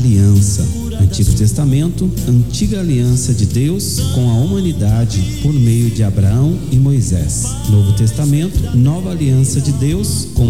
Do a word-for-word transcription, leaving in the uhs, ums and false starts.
aliança. Antigo Testamento, antiga aliança de Deus com a humanidade por meio de Abraão e Moisés. Novo Testamento, nova aliança de Deus com